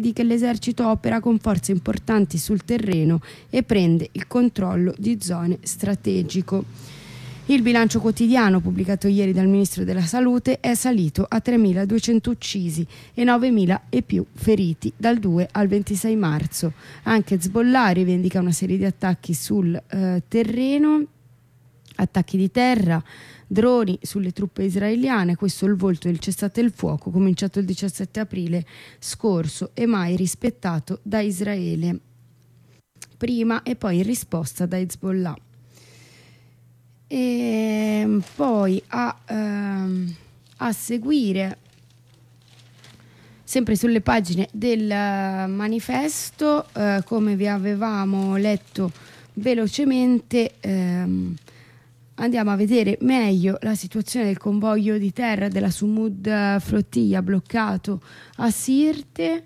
che l'esercito opera con forze importanti sul terreno e prende il controllo di zone strategiche. Il bilancio quotidiano pubblicato ieri dal Ministro della Salute è salito a 3.200 uccisi e 9.000 e più feriti dal 2 al 26 marzo. Anche Hezbollah rivendica una serie di attacchi sul terreno, attacchi di terra, droni sulle truppe israeliane. Questo è il volto del cessate il fuoco cominciato il 17 aprile scorso e mai rispettato da Israele prima e poi in risposta da Hezbollah. E poi a seguire, sempre sulle pagine del manifesto, come vi avevamo letto velocemente, andiamo a vedere meglio la situazione del convoglio di terra della Sumud Flottiglia bloccato a Sirte.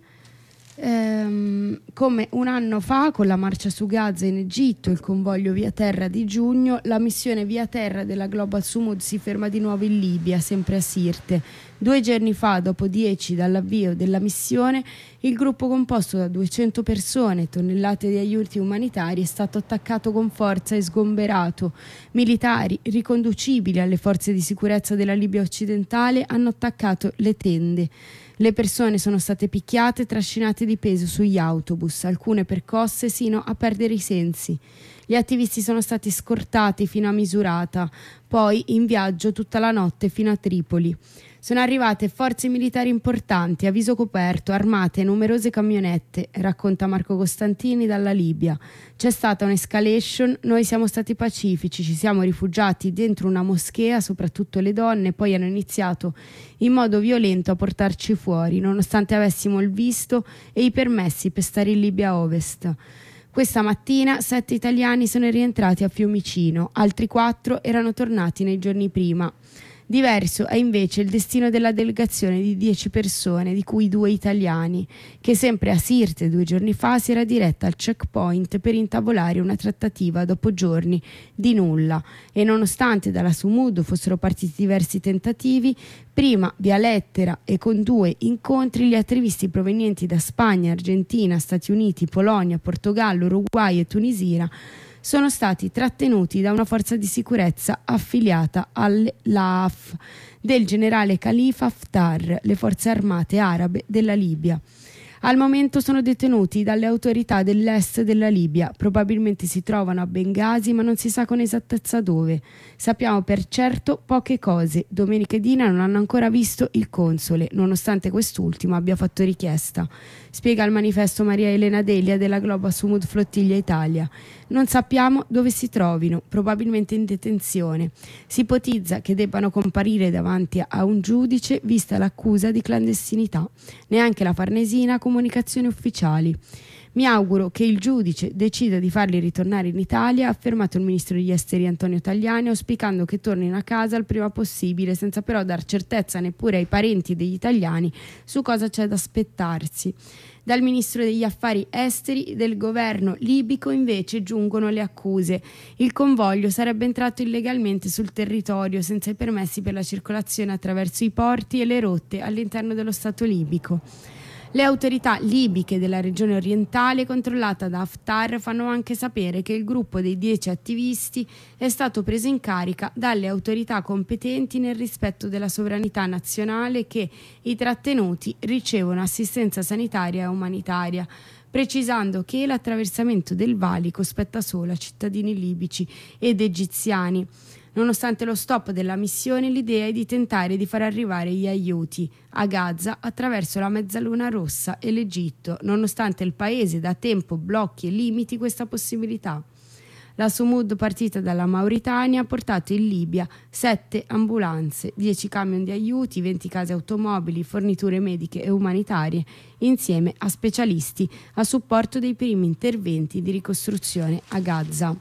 Come un anno fa con la marcia su Gaza in Egitto, il convoglio via terra di giugno, la missione via terra della Global Sumud si ferma di nuovo in Libia, sempre a Sirte. 2 giorni fa, dopo 10 dall'avvio della missione, il gruppo composto da 200 persone e tonnellate di aiuti umanitari è stato attaccato con forza e sgomberato. Militari riconducibili alle forze di sicurezza della Libia occidentale hanno attaccato le tende. Le persone sono state picchiate e trascinate di peso sugli autobus, alcune percosse sino a perdere i sensi. Gli attivisti sono stati scortati fino a Misurata, poi in viaggio tutta la notte fino a Tripoli. Sono arrivate forze militari importanti, a viso coperto, armate e numerose camionette, racconta Marco Costantini dalla Libia. C'è stata un'escalation, noi siamo stati pacifici, ci siamo rifugiati dentro una moschea, soprattutto le donne, poi hanno iniziato in modo violento a portarci fuori, nonostante avessimo il visto e i permessi per stare in Libia Ovest. Questa mattina 7 italiani sono rientrati a Fiumicino, altri 4 erano tornati nei giorni prima. Diverso è invece il destino della delegazione di 10 persone, di cui 2 italiani, che sempre a Sirte 2 giorni fa si era diretta al checkpoint per intavolare una trattativa dopo giorni di nulla e nonostante dalla Sumud fossero partiti diversi tentativi, prima via lettera e con 2 incontri gli attivisti provenienti da Spagna, Argentina, Stati Uniti, Polonia, Portogallo, Uruguay e Tunisia sono stati trattenuti da una forza di sicurezza affiliata all'AAF del generale Khalifa Haftar, le forze armate arabe della Libia. Al momento sono detenuti dalle autorità dell'est della Libia, probabilmente si trovano a Bengasi ma non si sa con esattezza dove. Sappiamo per certo poche cose. Domenica e Dina non hanno ancora visto il console, nonostante quest'ultimo abbia fatto richiesta. Spiega il manifesto Maria Elena Delia della Global Sumud Flottiglia Italia. Non sappiamo dove si trovino, probabilmente in detenzione. Si ipotizza che debbano comparire davanti a un giudice vista l'accusa di clandestinità. Neanche la Farnesina ha comunicazioni ufficiali. Mi auguro che il giudice decida di farli ritornare in Italia, ha affermato il ministro degli esteri Antonio Tajani, auspicando che tornino a casa il prima possibile, senza però dar certezza neppure ai parenti degli italiani su cosa c'è da aspettarsi. Dal ministro degli affari esteri del governo libico invece giungono le accuse. Il convoglio sarebbe entrato illegalmente sul territorio senza i permessi per la circolazione attraverso i porti e le rotte all'interno dello Stato libico. Le autorità libiche della regione orientale controllata da Haftar fanno anche sapere che il gruppo dei 10 attivisti è stato preso in carica dalle autorità competenti nel rispetto della sovranità nazionale e che i trattenuti ricevono assistenza sanitaria e umanitaria, precisando che l'attraversamento del valico spetta solo a cittadini libici ed egiziani. Nonostante lo stop della missione, l'idea è di tentare di far arrivare gli aiuti a Gaza attraverso la Mezzaluna Rossa e l'Egitto, nonostante il paese da tempo blocchi e limiti questa possibilità. La Sumud, partita dalla Mauritania, ha portato in Libia 7 ambulanze, 10 camion di aiuti, 20 case automobili, forniture mediche e umanitarie, insieme a specialisti a supporto dei primi interventi di ricostruzione a Gaza.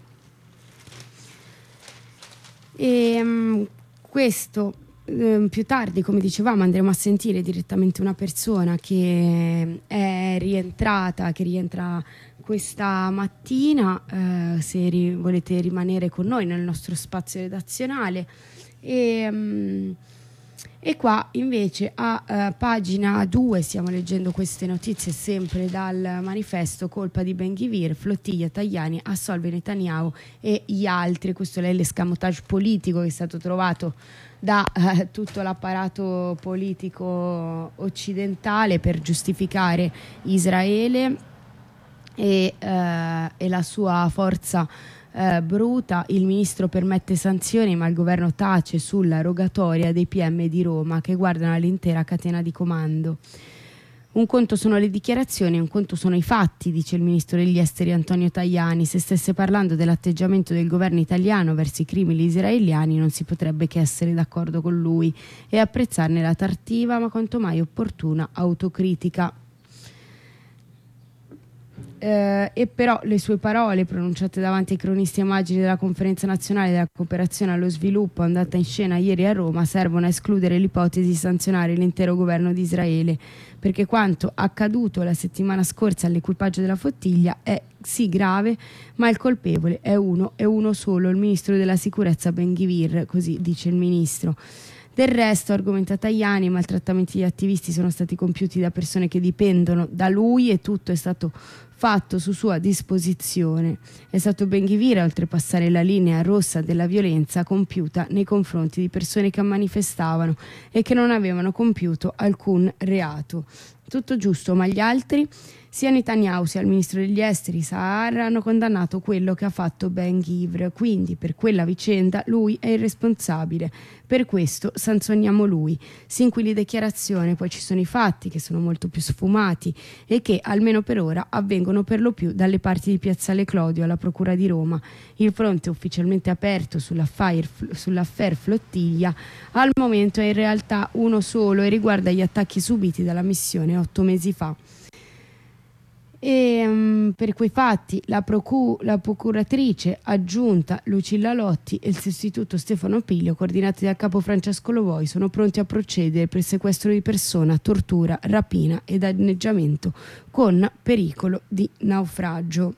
E questo più tardi, come dicevamo, andremo a sentire direttamente una persona che è rientrata, che rientra questa mattina, se volete rimanere con noi nel nostro spazio redazionale. E E qua invece a pagina 2 stiamo leggendo queste notizie sempre dal manifesto: colpa di Ben Gvir, flottiglia Tajani assolve Netanyahu e gli altri. Questo è l'escamotage politico che è stato trovato da tutto l'apparato politico occidentale per giustificare Israele e la sua forza bruta. Il ministro permette sanzioni, ma il governo tace sulla rogatoria dei PM di Roma che guardano all'intera catena di comando. Un conto sono le dichiarazioni, un conto sono i fatti, dice il ministro degli esteri Antonio Tajani. Se stesse parlando dell'atteggiamento del governo italiano verso i crimini israeliani non si potrebbe che essere d'accordo con lui e apprezzarne la tardiva ma quanto mai opportuna autocritica. E però le sue parole pronunciate davanti ai cronisti a margine della Conferenza Nazionale della Cooperazione allo Sviluppo andata in scena ieri a Roma servono a escludere l'ipotesi di sanzionare l'intero governo di Israele, perché quanto accaduto la settimana scorsa all'equipaggio della flottiglia è sì grave, ma il colpevole è uno solo, il ministro della sicurezza Ben Gvir, così dice il ministro. Del resto, argomenta Tajani, i maltrattamenti degli attivisti sono stati compiuti da persone che dipendono da lui e tutto è stato fatto su sua disposizione. È stato Ben Gvir a oltrepassare la linea rossa della violenza compiuta nei confronti di persone che manifestavano e che non avevano compiuto alcun reato. Tutto giusto, ma gli altri? Sia Netanyahu sia il ministro degli esteri Saar hanno condannato quello che ha fatto Ben Gvir, quindi per quella vicenda lui è il responsabile. Per questo sanzioniamo lui. Sin qui le dichiarazioni, poi ci sono i fatti che sono molto più sfumati e che almeno per ora avvengono per lo più dalle parti di Piazzale Clodio alla Procura di Roma. Il fronte ufficialmente aperto sull'affaire flottiglia al momento è in realtà uno solo e riguarda gli attacchi subiti dalla missione 8 mesi fa. E per quei fatti la procuratrice aggiunta Lucilla Lotti e il sostituto Stefano Pilio, coordinati dal capo Francesco Lovoi, sono pronti a procedere per sequestro di persona, tortura, rapina e danneggiamento con pericolo di naufragio.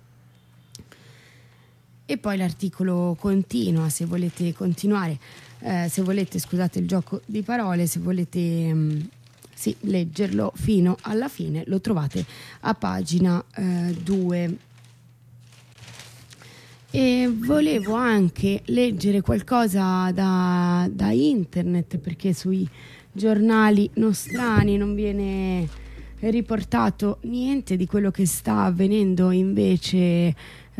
E poi l'articolo continua, se volete continuare, se volete, scusate il gioco di parole, se volete leggerlo fino alla fine, lo trovate a pagina 2. E volevo anche leggere qualcosa da internet, perché sui giornali nostrani non viene riportato niente di quello che sta avvenendo invece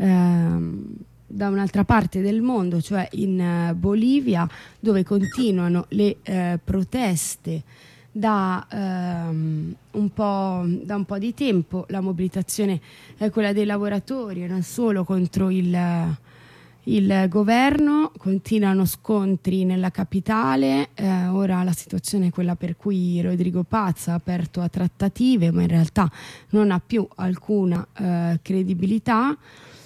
da un'altra parte del mondo, cioè in Bolivia, dove continuano le proteste da un po' di tempo. La mobilitazione è quella dei lavoratori e non solo contro il governo. Continuano scontri nella capitale, ora la situazione è quella per cui Rodrigo Paz ha aperto a trattative, ma in realtà non ha più alcuna credibilità.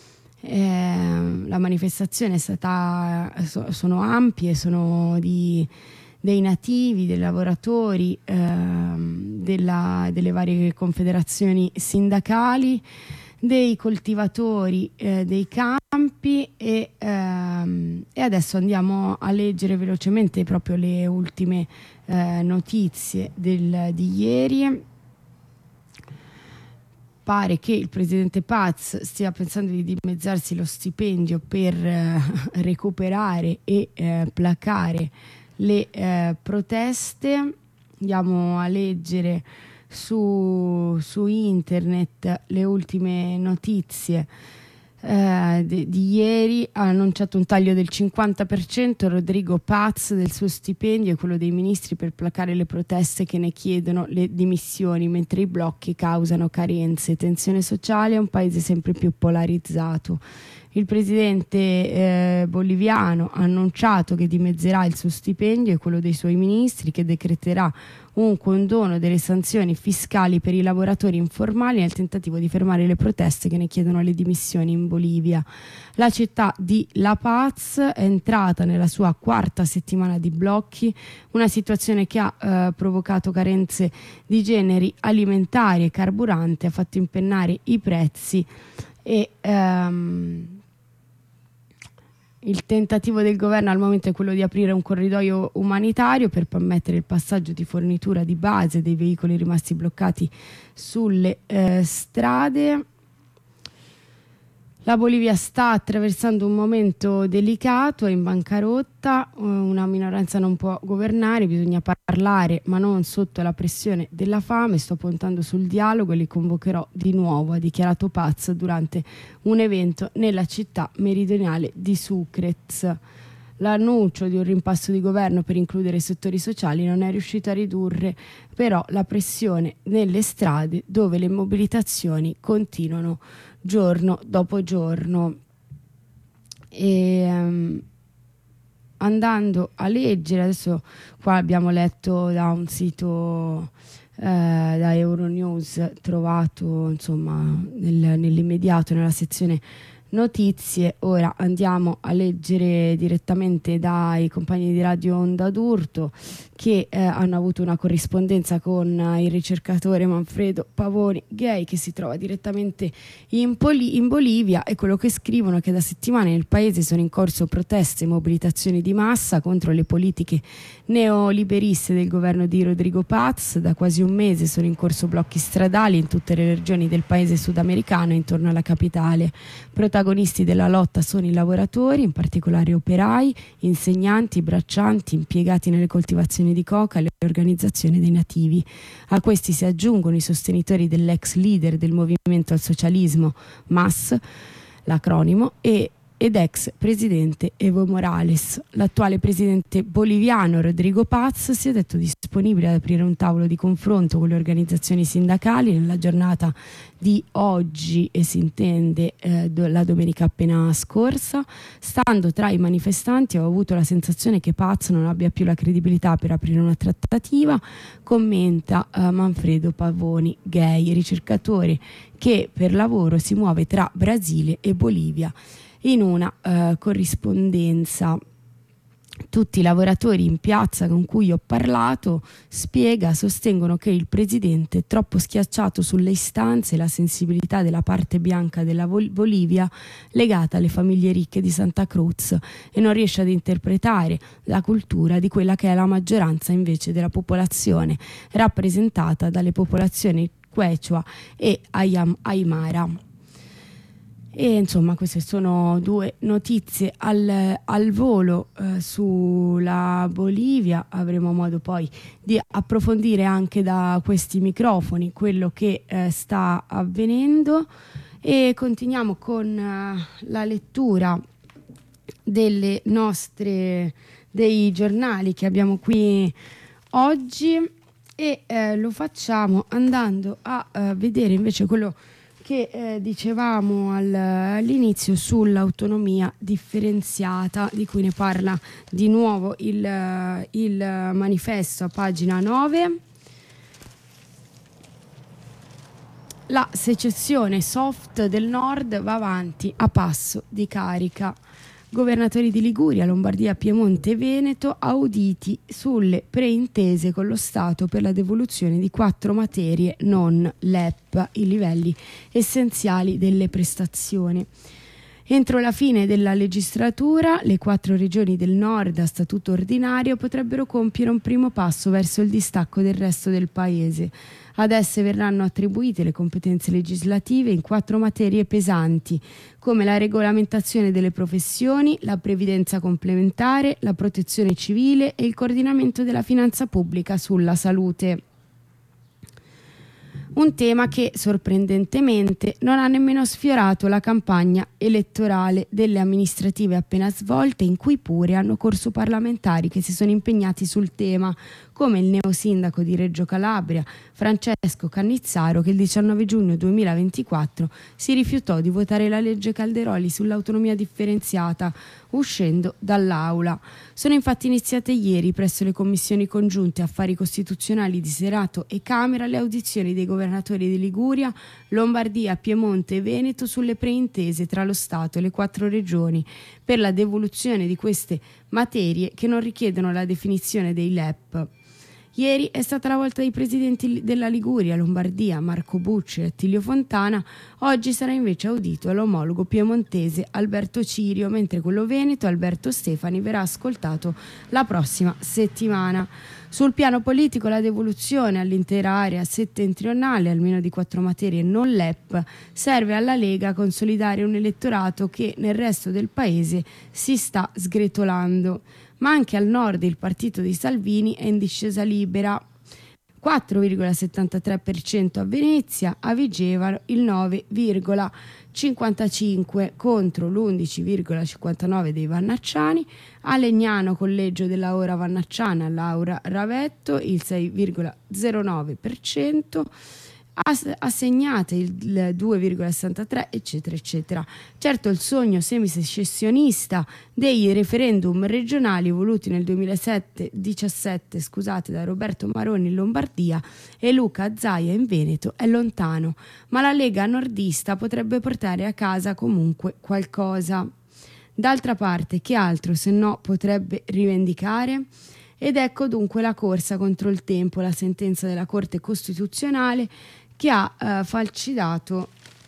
La manifestazione è stata sono ampie, sono dei nativi, dei lavoratori, delle varie confederazioni sindacali, dei coltivatori dei campi e adesso andiamo a leggere velocemente proprio le ultime notizie di ieri. Pare che il presidente Paz stia pensando di dimezzarsi lo stipendio per recuperare e placare le proteste. Andiamo a leggere su internet le ultime notizie di ieri. Ha annunciato un taglio del 50% Rodrigo Paz del suo stipendio e quello dei ministri per placare le proteste che ne chiedono le dimissioni, mentre i blocchi causano carenze, tensione sociale e un paese sempre più polarizzato. Il presidente boliviano ha annunciato che dimezzerà il suo stipendio e quello dei suoi ministri, che decreterà un condono delle sanzioni fiscali per i lavoratori informali nel tentativo di fermare le proteste che ne chiedono le dimissioni in Bolivia. La città di La Paz è entrata nella sua quarta settimana di blocchi, una situazione che ha provocato carenze di generi alimentari e carburante, ha fatto impennare i prezzi e Il tentativo del governo al momento è quello di aprire un corridoio umanitario per permettere il passaggio di fornitura di base dei veicoli rimasti bloccati sulle strade. La Bolivia sta attraversando un momento delicato, è in bancarotta, una minoranza non può governare, bisogna parlare ma non sotto la pressione della fame, sto puntando sul dialogo e li convocherò di nuovo, ha dichiarato Paz durante un evento nella città meridionale di Sucrez. L'annuncio di un rimpasto di governo per includere i settori sociali non è riuscito a ridurre però la pressione nelle strade dove le mobilitazioni continuano giorno dopo giorno. Andando a leggere, adesso qua abbiamo letto da un sito da Euronews trovato insomma nell'immediato nella sezione notizie, ora andiamo a leggere direttamente dai compagni di Radio Onda d'Urto che hanno avuto una corrispondenza con il ricercatore Manfredo Pavoni Gay che si trova direttamente in Bolivia, e quello che scrivono è che da settimane nel paese sono in corso proteste e mobilitazioni di massa contro le politiche neoliberiste del governo di Rodrigo Paz. Da quasi un mese sono in corso blocchi stradali in tutte le regioni del paese sudamericano e intorno alla capitale. Protagonisti della lotta sono i lavoratori, in particolare operai, insegnanti, braccianti, impiegati nelle coltivazioni di coca e le organizzazioni dei nativi. A questi si aggiungono i sostenitori dell'ex leader del movimento al socialismo, MAS, l'acronimo, ed ex presidente Evo Morales. L'attuale presidente boliviano Rodrigo Paz si è detto disponibile ad aprire un tavolo di confronto con le organizzazioni sindacali nella giornata di oggi, e si intende la domenica appena scorsa. Stando tra i manifestanti ho avuto la sensazione che Paz non abbia più la credibilità per aprire una trattativa, commenta Manfredo Pavoni Gay, ricercatore che per lavoro si muove tra Brasile e Bolivia. In una corrispondenza, tutti i lavoratori in piazza con cui ho parlato, spiega, sostengono che il presidente è troppo schiacciato sulle istanze e la sensibilità della parte bianca della Bolivia legata alle famiglie ricche di Santa Cruz e non riesce ad interpretare la cultura di quella che è la maggioranza invece della popolazione, rappresentata dalle popolazioni Quechua e Aymara. E insomma queste sono due notizie al volo sulla Bolivia. Avremo modo poi di approfondire anche da questi microfoni quello che sta avvenendo, e continuiamo con la lettura dei giornali che abbiamo qui oggi, e lo facciamo andando a vedere invece quello che dicevamo all'inizio sull'autonomia differenziata, di cui ne parla di nuovo il manifesto a pagina 9. La secessione soft del nord va avanti a passo di carica. Governatori di Liguria, Lombardia, Piemonte e Veneto auditi sulle preintese con lo Stato per la devoluzione di 4 materie non LEP, i livelli essenziali delle prestazioni. Entro la fine della legislatura, le 4 regioni del nord a statuto ordinario potrebbero compiere un primo passo verso il distacco del resto del paese. Ad esse verranno attribuite le competenze legislative in 4 materie pesanti, come la regolamentazione delle professioni, la previdenza complementare, la protezione civile e il coordinamento della finanza pubblica sulla salute. Un tema che, sorprendentemente, non ha nemmeno sfiorato la campagna elettorale delle amministrative appena svolte, in cui pure hanno corso parlamentari che si sono impegnati sul tema, come il neosindaco di Reggio Calabria, Francesco Cannizzaro, che il 19 giugno 2024 si rifiutò di votare la legge Calderoli sull'autonomia differenziata, uscendo dall'aula. Sono infatti iniziate ieri presso le commissioni congiunte affari costituzionali di Senato e Camera le audizioni dei governatori di Liguria, Lombardia, Piemonte e Veneto sulle preintese tra lo Stato e le 4 regioni per la devoluzione di queste materie che non richiedono la definizione dei LEP. Ieri è stata la volta dei presidenti della Liguria, Lombardia, Marco Bucci e Attilio Fontana. Oggi sarà invece audito l'omologo piemontese Alberto Cirio, mentre quello veneto, Alberto Stefani, verrà ascoltato la prossima settimana. Sul piano politico, la devoluzione all'intera area settentrionale, almeno di 4 materie non LEP, serve alla Lega a consolidare un elettorato che nel resto del paese si sta sgretolando. Ma anche al nord il partito di Salvini è in discesa libera, 4,73% a Venezia, a Vigevano il 9,55% contro l'11,59% dei vannacciani, a Legnano Collegio della Ora Vannacciana Laura Ravetto il 6,09%, assegnate il 2,63%, eccetera eccetera. Certo, il sogno semisecessionista dei referendum regionali voluti nel 2017 da Roberto Maroni in Lombardia e Luca Zaia in Veneto è lontano, ma la Lega nordista potrebbe portare a casa comunque qualcosa. D'altra parte, che altro se no potrebbe rivendicare? Ed ecco dunque la corsa contro il tempo, la sentenza della Corte Costituzionale che ha falcidato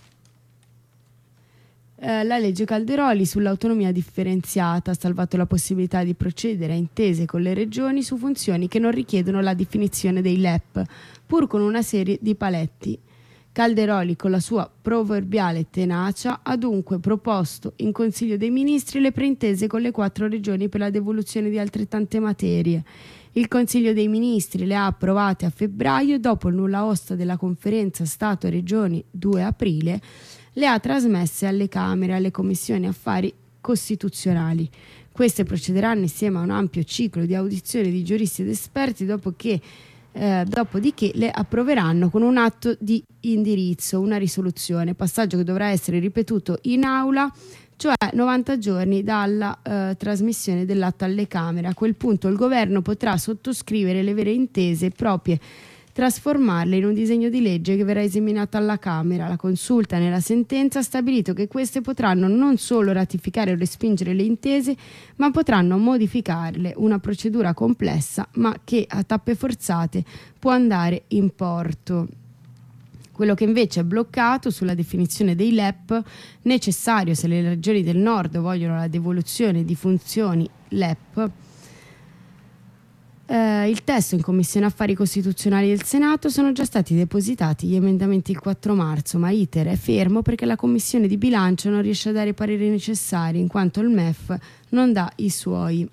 la legge Calderoli sull'autonomia differenziata, ha salvato la possibilità di procedere a intese con le regioni su funzioni che non richiedono la definizione dei LEP, pur con una serie di paletti. Calderoli, con la sua proverbiale tenacia, ha dunque proposto in Consiglio dei Ministri le preintese con le 4 regioni per la devoluzione di altrettante materie. Il Consiglio dei Ministri le ha approvate a febbraio e dopo il nulla osta della conferenza Stato e Regioni 2 aprile le ha trasmesse alle Camere, alle Commissioni Affari Costituzionali. Queste procederanno insieme a un ampio ciclo di audizioni di giuristi ed esperti dopodiché le approveranno con un atto di indirizzo, una risoluzione, passaggio che dovrà essere ripetuto in aula, cioè 90 giorni dalla trasmissione dell'atto alle Camere. A quel punto il governo potrà sottoscrivere le vere intese proprie, trasformarle in un disegno di legge che verrà esaminato alla Camera. La Consulta nella sentenza ha stabilito che queste potranno non solo ratificare o respingere le intese, ma potranno modificarle, una procedura complessa ma che a tappe forzate può andare in porto. Quello che invece è bloccato sulla definizione dei LEP, necessario se le regioni del nord vogliono la devoluzione di funzioni LEP, il testo in Commissione Affari Costituzionali del Senato sono già stati depositati gli emendamenti il 4 marzo, ma iter è fermo perché la Commissione di Bilancio non riesce a dare i pareri necessari in quanto il MEF non dà i suoi.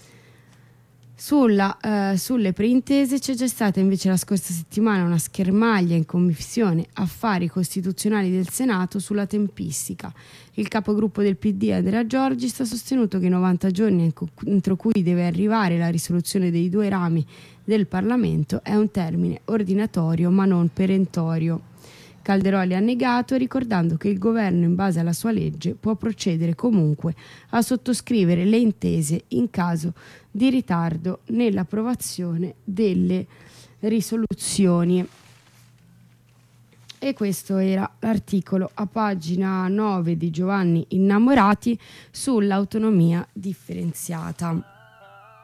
Sulle preintese c'è già stata invece la scorsa settimana una schermaglia in Commissione Affari Costituzionali del Senato sulla tempistica. Il capogruppo del PD Andrea Giorgis ha sostenuto che i 90 giorni entro cui deve arrivare la risoluzione dei 2 rami del Parlamento è un termine ordinatorio ma non perentorio. Calderoli ha negato, ricordando che il governo, in base alla sua legge, può procedere comunque a sottoscrivere le intese in caso di ritardo nell'approvazione delle risoluzioni. E questo era l'articolo a pagina 9 di Giovanni Innamorati sull'autonomia differenziata.